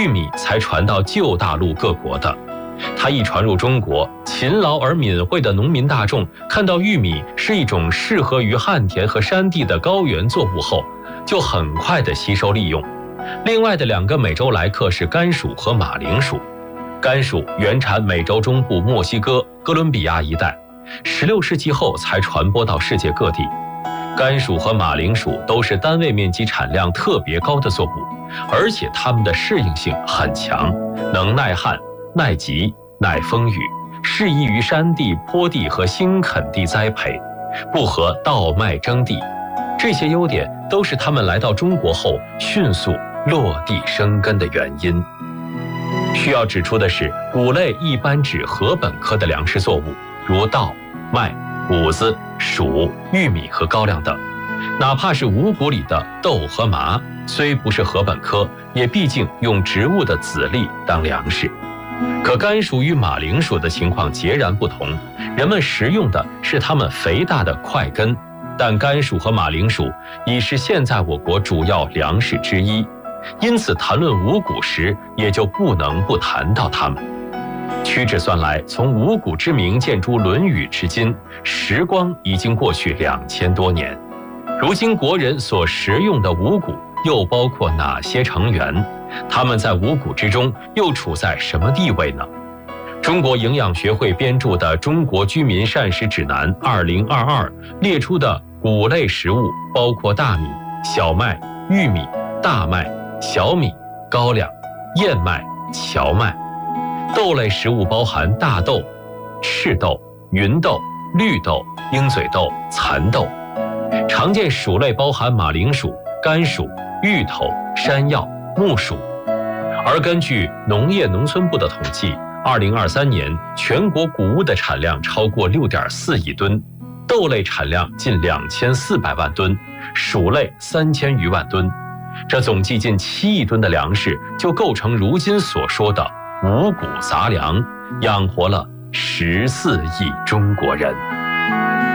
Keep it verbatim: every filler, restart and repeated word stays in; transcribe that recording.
玉米才传到旧大陆各国的。它一传入中国，勤劳而敏慧的农民大众看到玉米是一种适合于旱田和山地的高原作物后，就很快地吸收利用。另外的两个美洲来客是甘薯和马铃薯。甘薯原产美洲中部墨西哥、哥伦比亚一带，十六世纪后才传播到世界各地。甘薯和马铃薯都是单位面积产量特别高的作物，而且它们的适应性很强，能耐旱、耐急、耐风雨，适宜于山地、坡地和新垦地栽培，不合稻麦征地。这些优点都是他们来到中国后迅速落地生根的原因。需要指出的是，谷类一般指禾本科的粮食作物，如稻、麦、谷子、黍、玉米和高粱等。哪怕是五谷里的豆和麻，虽不是禾本科，也毕竟用植物的籽粒当粮食。可甘薯与马铃薯的情况截然不同，人们食用的是它们肥大的块根，但甘薯和马铃薯已是现在我国主要粮食之一，因此谈论五谷时，也就不能不谈到它们。屈指算来，从五谷之名见诸《论语》至今，时光已经过去两千多年。如今国人所食用的五谷又包括哪些成员？它们在五谷之中又处在什么地位呢？中国营养学会编著的《中国居民膳食指南二零二二》列出的谷类食物包括大米、小麦、玉米、大麦、小米、高粱、燕麦、荞麦。豆类食物包含大豆、赤豆、芸豆、绿豆、鹰嘴豆、蚕豆。常见薯类包含马铃薯、甘薯、芋头、山药、木薯。而根据农业农村部的统计，二零二三年全国谷物的产量超过 六点四亿吨，豆类产量近两千四百万吨，薯类三千余万吨。这总计近七亿吨的粮食，就构成如今所说的五谷杂粮，养活了十四亿中国人。